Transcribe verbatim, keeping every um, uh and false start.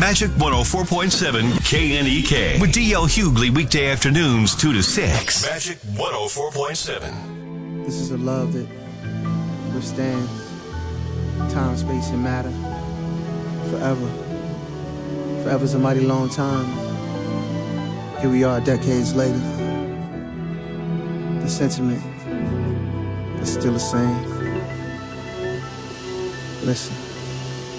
Magic one oh four point seven K N E K with D L Hughley weekday afternoons two to six. Magic one oh four point seven. This is a love that withstands time, space, and matter forever. Forever's a mighty long time. Here we are decades later. The sentiment is still the same. Listen.